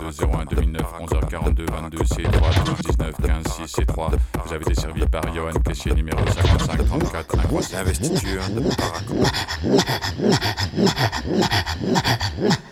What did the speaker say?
01 2009 11h42 22 C3 12 19 15 6 C3. Vous avez été servi par Johan Caissier numéro 55 34 incroyable. L'investiture de Barack Obama.